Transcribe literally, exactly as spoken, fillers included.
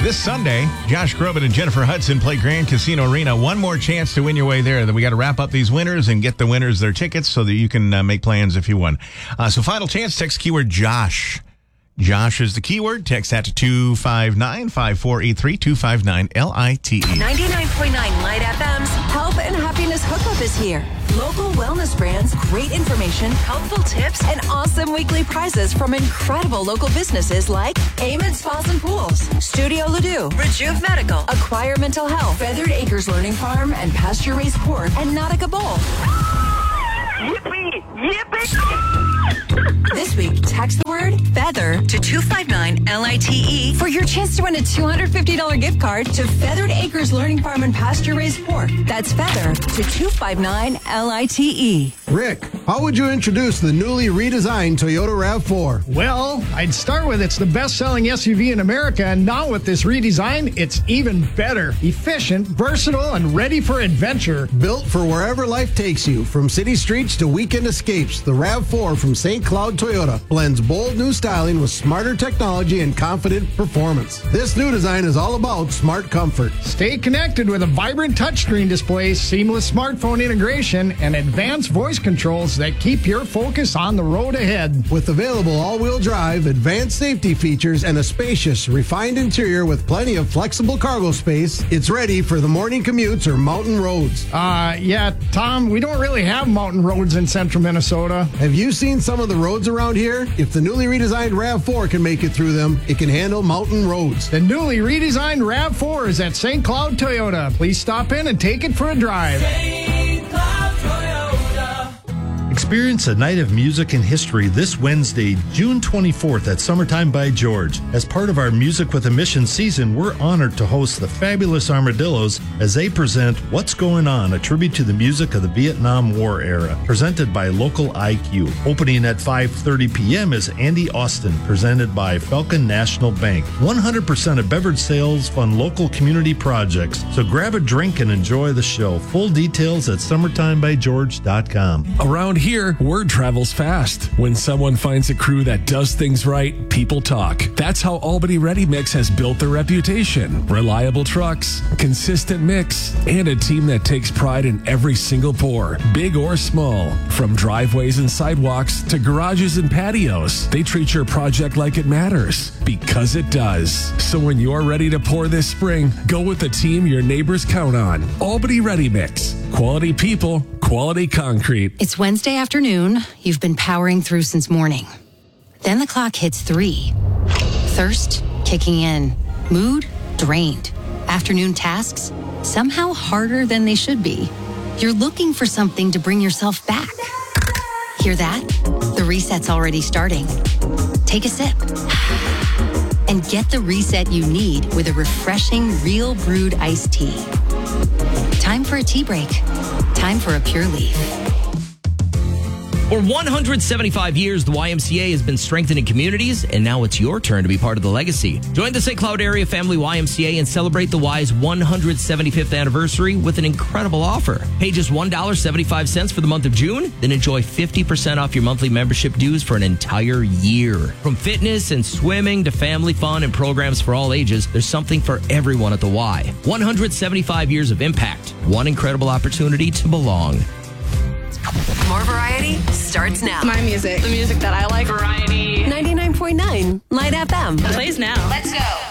this Sunday. Josh Groban and Jennifer Hudson play Grand Casino Arena. One more chance to win your way there. Then we got to wrap up these winners and get the winners their tickets so that you can uh, make plans if you won. Uh, so final chance, text keyword Josh. Josh is the keyword. Text that to two five nine, five four eight three, two five nine L I T E. ninety-nine point nine Light F M's Health and Happiness Hookup is here. Local wellness brands, great information, helpful tips, and awesome weekly prizes from incredible local businesses like Amen Spas and Pools, Studio Ladue, Rejuve Medical, Acquire Mental Health, Feathered Acres Learning Farm, and Pasture Raised Pork, and Nautica Bowl. Yippee! Yippee! This week, text the word feather to two five nine L I T E for your chance to win a two hundred fifty dollars gift card to Feathered Acres Learning Farm and Pasture Raised Pork. That's feather to two five nine L I T E. Rick, how would you introduce the newly redesigned Toyota RAV four? Well, I'd start with it's the best-selling S U V in America, and now with this redesign, it's even better. Efficient, versatile, and ready for adventure. Built for wherever life takes you, from city streets to weekend escapes, the RAV four from Saint Cloud Toyota blends bold new styling with smarter technology and confident performance. This new design is all about smart comfort. Stay connected with a vibrant touchscreen display, seamless smartphone integration, and advanced voice controls that keep your focus on the road ahead. With available all-wheel drive, advanced safety features, and a spacious, refined interior with plenty of flexible cargo space, it's ready for the morning commutes or mountain roads. Uh, yeah, Tom, we don't really have mountain roads in central Minnesota. Have you seen some of the roads around here? If the newly redesigned RAV four can make it through them, it can handle mountain roads. The newly redesigned RAV four is at Saint Cloud Toyota. Please stop in and take it for a drive. Saint Cloud Toyota. Experience a night of music and history this Wednesday, June twenty-fourth at Summertime by George. As part of our Music with a Mission season, we're honored to host the Fabulous Armadillos as they present What's Going On, a tribute to the music of the Vietnam War era, presented by Local I Q. Opening at five thirty p.m. is Andy Austin, presented by Falcon National Bank. one hundred percent of beverage sales fund local community projects, so grab a drink and enjoy the show. Full details at summertime by george dot com. Around here, word travels fast. When someone finds a crew that does things right, people talk. That's how Albany Ready Mix has built their reputation. Reliable trucks, consistent mix, and a team that takes pride in every single pour, big or small. From driveways and sidewalks to garages and patios, they treat your project like it matters, because it does. So when you're ready to pour this spring, go with the team your neighbors count on. Albany Ready Mix. Quality people, quality concrete. It's Wednesday afternoon. You've been powering through since morning. Then the clock hits three. Thirst kicking in. Mood drained. Afternoon tasks somehow harder than they should be. You're looking for something to bring yourself back. Hear that? The reset's already starting. Take a sip. And get the reset you need with a refreshing Real Brewed iced tea. Time for a tea break. Time for a Pure Leaf. For one hundred seventy-five years, the Y M C A has been strengthening communities, and now it's your turn to be part of the legacy. Join the Saint Cloud Area Family Y M C A and celebrate the Y's one hundred seventy-fifth anniversary with an incredible offer. Pay just one dollar and seventy-five cents for the month of June, then enjoy fifty percent off your monthly membership dues for an entire year. From fitness and swimming to family fun and programs for all ages, there's something for everyone at the Y. one hundred seventy-five years of impact. One incredible opportunity to belong. More variety starts now. My music. The music that I like. Variety. ninety-nine point nine Light F M. Plays now. Let's go.